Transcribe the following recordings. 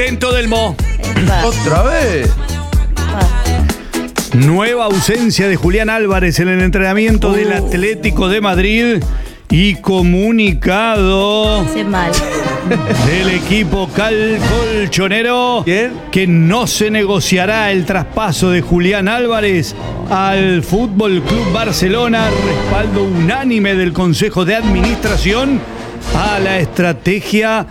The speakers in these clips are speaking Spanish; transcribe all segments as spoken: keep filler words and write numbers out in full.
En Todelmo. ¿Otra vez? Nueva ausencia de Julián Álvarez en el entrenamiento Uh. del Atlético de Madrid y comunicado Hace mal. del equipo cal colchonero ¿Quién? que no se negociará el traspaso de Julián Álvarez al Fútbol Club Barcelona. Respaldo unánime del Consejo de Administración a la estrategia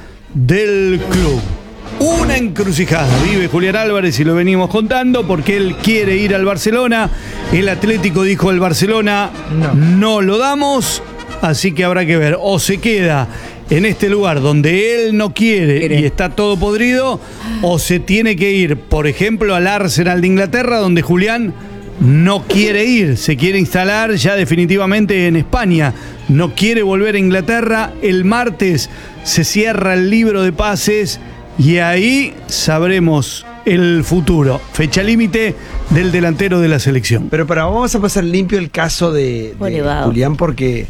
del club. Una encrucijada vive Julián Álvarez y lo venimos contando porque él quiere ir al Barcelona. El Atlético dijo al Barcelona no, no lo damos, así que habrá que ver. O se queda en este lugar donde él no quiere, quiere y está todo podrido, o se tiene que ir, por ejemplo, al Arsenal de Inglaterra, donde Julián no quiere ir, se quiere instalar ya definitivamente en España, no quiere volver a Inglaterra. El martes se cierra el libro de pases y ahí sabremos el futuro. Fecha límite del delantero de la selección. Pero para vamos a pasar limpio el caso de, de Julián porque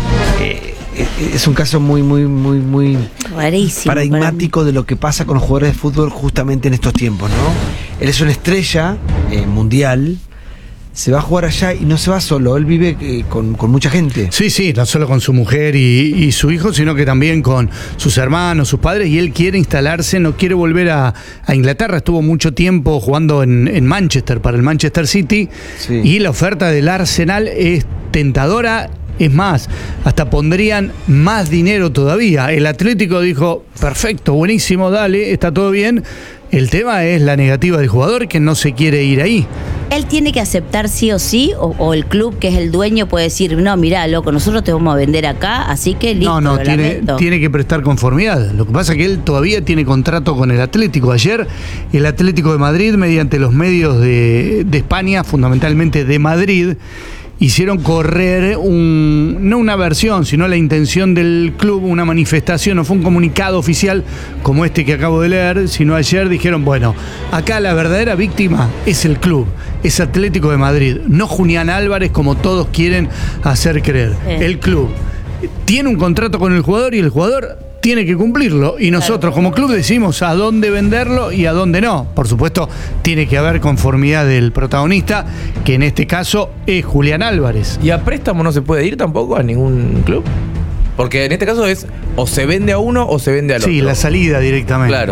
eh, es un caso muy, muy, muy, muy rarísimo, paradigmático de lo que pasa con los jugadores de fútbol justamente en estos tiempos, ¿no? Él es una estrella eh, mundial. Se va a jugar allá y no se va solo, él vive eh, con, con mucha gente. Sí, sí, no solo con su mujer y, y su hijo, sino que también con sus hermanos, sus padres, y él quiere instalarse, no quiere volver a, a Inglaterra. Estuvo mucho tiempo jugando en, en Manchester, para el Manchester City, sí. Y la oferta del Arsenal es tentadora. Es más, hasta pondrían más dinero todavía. El Atlético dijo, perfecto, buenísimo, dale, está todo bien. El tema es la negativa del jugador, que no se quiere ir ahí. ¿Él tiene que aceptar sí o sí? ¿O, o el club, que es el dueño, puede decir, no, mirá, loco, nosotros te vamos a vender acá, así que listo? No, no, tiene, tiene que prestar conformidad. Lo que pasa es que él todavía tiene contrato con el Atlético. Ayer el Atlético de Madrid, mediante los medios de, de España, fundamentalmente de Madrid, hicieron correr un, no una versión, sino la intención del club, una manifestación, no fue un comunicado oficial como este que acabo de leer, sino ayer dijeron, bueno, acá la verdadera víctima es el club, es Atlético de Madrid, no Julián Álvarez como todos quieren hacer creer. Sí. El club tiene un contrato con el jugador y el jugador tiene que cumplirlo, y nosotros como club decimos a dónde venderlo y a dónde no. Por supuesto, tiene que haber conformidad del protagonista, que en este caso es Julián Álvarez. ¿Y a préstamo no se puede ir tampoco a ningún club? Porque en este caso es o se vende a uno o se vende al otro. Sí, la salida directamente. Claro.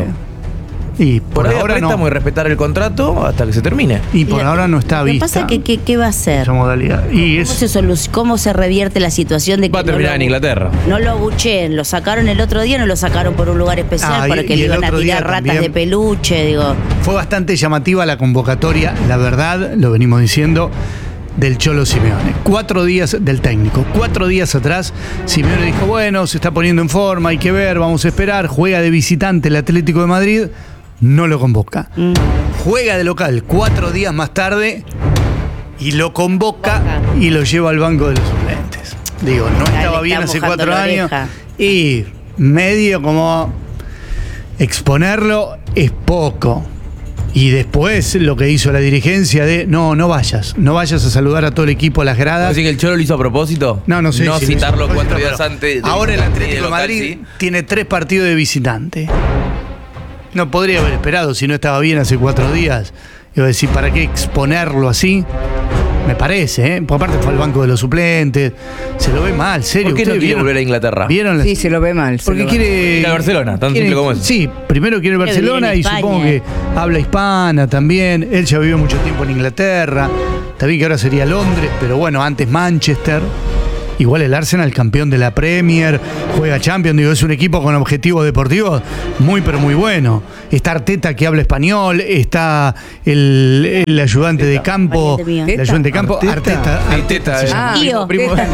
Y por, por ahí ahora préstamo no. Y respetar el contrato hasta que se termine. Y por y la, ahora no está ¿qué vista. ¿Qué pasa? ¿Qué, qué va a hacer? Esa modalidad. Y ¿Cómo, es... se solu- ¿Cómo se revierte la situación de que va a terminar no lo, en Inglaterra? No lo abucheen, lo sacaron el otro día, no lo sacaron por un lugar especial, ah, porque y, y le iban a tirar ratas también de peluche, digo. Fue bastante llamativa la convocatoria, la verdad, lo venimos diciendo, del Cholo Simeone. Cuatro días del técnico. Cuatro días atrás, Simeone dijo, bueno, se está poniendo en forma, hay que ver, vamos a esperar. Juega de visitante el Atlético de Madrid, no lo convoca. Mm. Juega de local cuatro días más tarde y lo convoca y lo lleva al banco de los suplentes. Digo, no Dale, estaba bien hace cuatro años. Oreja. Y medio como exponerlo es poco. Y después lo que hizo la dirigencia de no, no vayas, no vayas a saludar a todo el equipo a las gradas. ¿Así que el Cholo lo hizo a propósito? No, no sé. No si citarlo cuatro días antes. De ahora el Atlético de local, Madrid ¿sí? Tiene tres partidos de visitante. No podría haber esperado si no estaba bien hace cuatro días. Iba a decir, ¿para qué exponerlo así? Me parece, ¿eh? Por aparte fue al banco de los suplentes. Se lo ve mal, serio. ¿Por qué no quiere vieron, volver a Inglaterra? ¿Vieron? Sí, se lo ve mal. Porque quiere ir a Barcelona, tan quiere, simple como eso. Sí, primero quiere Barcelona y supongo que habla hispana también. Él ya vivió mucho tiempo en Inglaterra. Está bien que ahora sería Londres, pero bueno, antes Manchester. Igual el Arsenal, campeón de la Premier, juega Champions, digo, es un equipo con objetivos deportivos muy, pero muy bueno. Está Arteta, que habla español, está el, el ayudante Arteta. de campo, el ayudante de campo, Arteta, Arteta, Arteta ah, tío.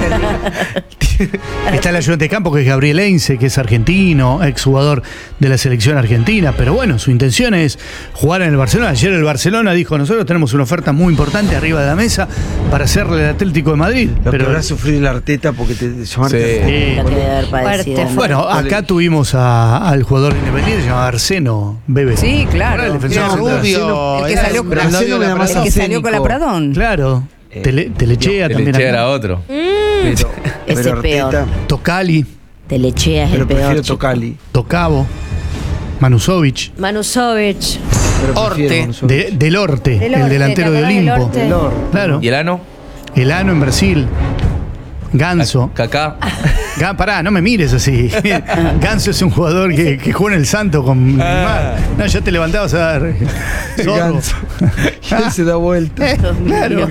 Está el ayudante de campo, que es Gabriel Heinze, que es argentino, exjugador de la selección argentina, pero bueno, su intención es jugar en el Barcelona. Ayer el Barcelona dijo, nosotros tenemos una oferta muy importante arriba de la mesa para hacerle al Atlético de Madrid. Lo pero habrá sufrido el Arteta porque te llamaste. Sí. Sí. Bueno, acá tuvimos a, al jugador independiente llamado Arseno Bebe. Sí, claro. El defensor no, Rubio, el que salió, pero el novio el más que salió con la Pradón. Claro. Eh, Tele, Telechea no, también. Telechea era otro. Mm. Pero, ese es peor. Tocali. Telechea es pero el peor. Prefiero Tocali. Tocabo. Manusovic. Manusovic. Pero Orte. prefiero con De, del Orte, Del el Orte, delantero ¿te de acordás del Olimpo. Orte? Del Orte. Claro. ¿Y el ano? Elano en Brasil. Ganso. Kaká. Ga- Pará, no me mires así. Ganso es un jugador que, que juega en el Santo con Neymar. No, ya te levantabas a dar. Zorro. Ganso. Y él se da vuelta. Claro.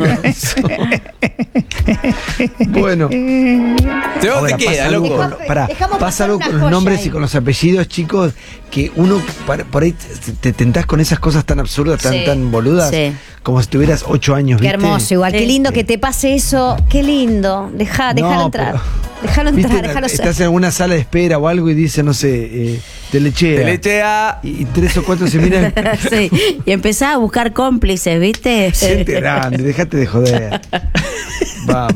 Bueno. ¿De dónde Ahora, queda, pasa algo loco? con, pará, Dejamos pasa pasar algo una con los joya nombres ahí. y con los apellidos, chicos, que uno par- por ahí te, te tentás con esas cosas tan absurdas, tan, Sí, tan boludas, sí. como si tuvieras ocho años. Qué ¿viste? hermoso, igual. Qué Sí. lindo que te pase eso. Qué lindo. Deja, No, déjalo entrar. pero- Déjalo ¿Viste? entrar, déjalo ser. Estás en alguna sala de espera o algo y dice, no sé, eh, te lechea. Te lechea. Y, y tres o cuatro se miran. Sí. Y empezás a buscar cómplices, ¿viste? Siente grande, déjate de joder. Vamos.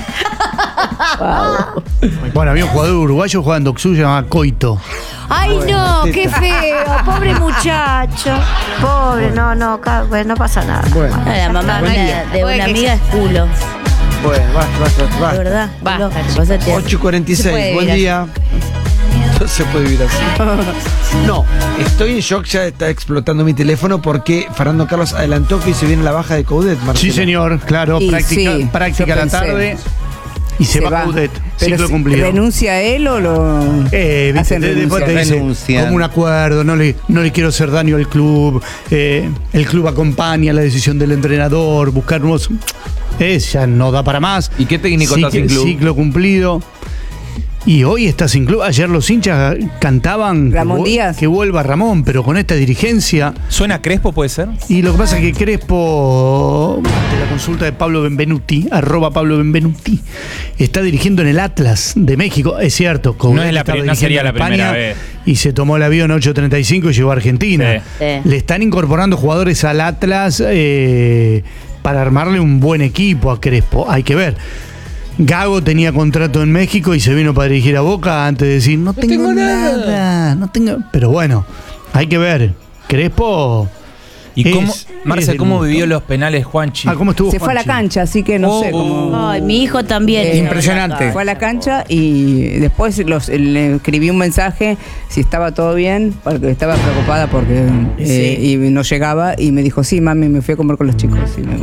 Bueno, había un jugador uruguayo jugando Oxu, se llamaba Coito. Ay, Bueno, no, teta. qué feo. Pobre muchacho. Pobre, no, no, ca- bueno, no pasa nada. Bueno, Ah, la mamá Buen de, día. de Puede una que amiga es culo, bueno, basta, basta, de basta. verdad. Basta, culo. chicos. Vos te- ocho y cuarenta y Se seis, puede buen vivir día. No se puede vivir así. No, estoy en shock, ya está explotando mi teléfono porque Fernando Carlos adelantó que se viene la baja de Coudet, Marcelo. Sí, señor, claro, Y práctica, sí, práctica yo a la pensé. tarde. Y se, va Coudet, Pero ciclo si- cumplido. ¿Renuncia él o lo Eh, viste, hacen de- después te renunciar? dice, Renuncian. como un acuerdo, no le, no le quiero hacer daño al club, eh, el club acompaña la decisión del entrenador, buscar nuevos... Eh, ya no da para más. ¿Y qué técnico está sin club? Ciclo cumplido. Y hoy está sin club. Ayer los hinchas cantaban Ramón que, vu- Díaz. que vuelva Ramón, pero con esta dirigencia. ¿Suena Crespo, puede ser? Y lo que pasa es que Crespo, de la consulta de Pablo Benvenuti, arroba Pablo Benvenuti, está dirigiendo en el Atlas de México. Es cierto, Coudet No es la estaba pri- no dirigiendo sería en la España primera vez. Y se tomó el avión ocho treinta y cinco y llegó a Argentina. Sí. Sí. Le están incorporando jugadores al Atlas eh, para armarle un buen equipo a Crespo. Hay que ver. Gago tenía contrato en México y se vino para dirigir a Boca antes de decir, no, tengo, tengo nada. nada. no tengo... Pero bueno, hay que ver. Crespo... ¿Y es- cómo, es Marce, del cómo gusto. vivió los penales Juanchi? Ah, ¿cómo estuvo Se fue a la Juanchi? cancha, así que no Oh, sé cómo. Ay, mi hijo también. Eh, impresionante. Fue a la cancha y después los, le escribí un mensaje si estaba todo bien, porque estaba preocupada porque eh, y no llegaba y me dijo, sí, mami, me fui a comer con los chicos. Y me-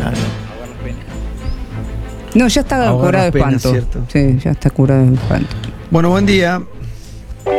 No, ya está Ahogar curado de las penas, espanto. ¿cierto? Sí, ya está curado de espanto. Bueno, buen día.